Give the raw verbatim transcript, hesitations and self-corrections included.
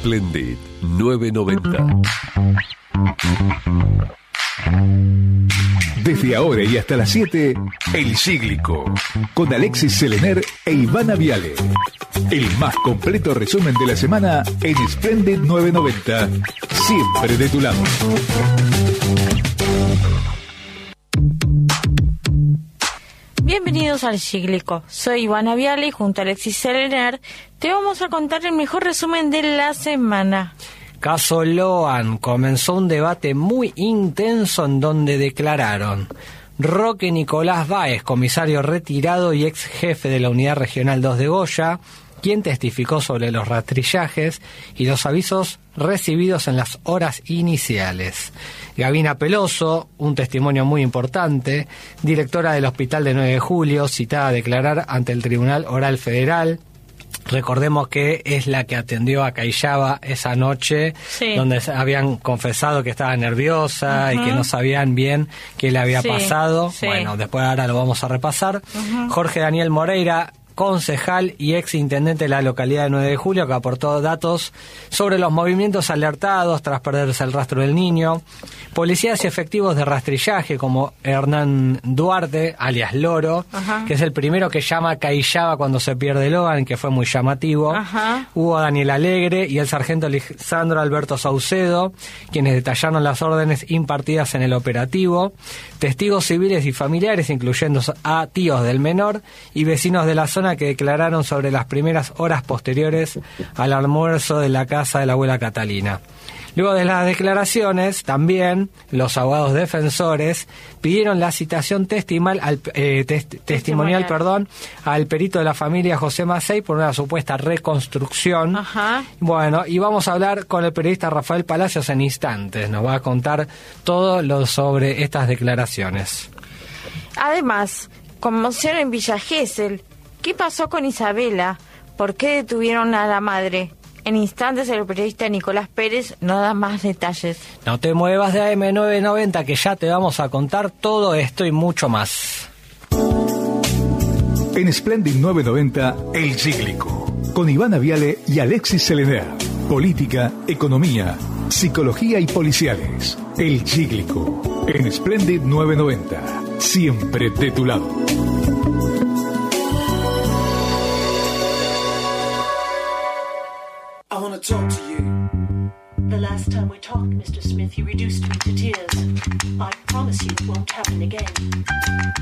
Splendid novecientos noventa. Desde ahora y hasta las siete, El Cíglico, con Alexis Selener e Ivana Viale. El más completo resumen de la semana en Splendid novecientos noventa. Siempre de tu lado. Bienvenidos al Cíglico. Soy Ivana Viale y junto a Alexis Selener te vamos a contar el mejor resumen de la semana. Caso Loan, comenzó un debate muy intenso en donde declararon Roque Nicolás Báez, comisario retirado y ex jefe de la Unidad Regional dos de Goya, quien testificó sobre los rastrillajes y los avisos recibidos en las horas iniciales. Gabina Peloso, un testimonio muy importante, directora del Hospital de nueve de julio, citada a declarar ante el Tribunal Oral Federal. Recordemos que es la que atendió a Cayaba esa noche, sí, donde habían confesado que estaba nerviosa, uh-huh, y que no sabían bien qué le había sí, pasado. Sí. Bueno, después ahora lo vamos a repasar. Uh-huh. Jorge Daniel Moreira, concejal y ex intendente de la localidad de nueve de julio, que aportó datos sobre los movimientos alertados tras perderse el rastro del niño. Policías y efectivos de rastrillaje como Hernán Duarte, alias Loro, ajá, que es el primero que llama a Cayaba cuando se pierde Loan, que fue muy llamativo. Ajá. Hugo Daniel Alegre y el sargento Lisandro Alberto Saucedo, quienes detallaron las órdenes impartidas en el operativo. Testigos civiles y familiares, incluyendo a tíos del menor y vecinos de la zona, que declararon sobre las primeras horas posteriores al almuerzo de la casa de la abuela Catalina. Luego de las declaraciones, también los abogados defensores pidieron la citación testimonial al, eh, test, testimonial, perdón, al perito de la familia José Macei por una supuesta reconstrucción. Ajá. Bueno, y vamos a hablar con el periodista Rafael Palacios en instantes. Nos va a contar todo lo sobre estas declaraciones. Además, conmoción en Villa Gesell. ¿Qué pasó con Isabela? ¿Por qué detuvieron a la madre? En instantes el periodista Nicolás Pérez nos da más detalles. No te muevas de A M novecientos noventa, que ya te vamos a contar todo esto y mucho más. En Splendid novecientos noventa, El Cíglico, con Ivana Viale y Alexis Selener. Política, economía, psicología y policiales. El Cíglico, en Splendid novecientos noventa. Siempre de tu lado. I want to talk to you. The last time we talked, Mister Smith, you reduced me to tears. I promise you it won't happen again.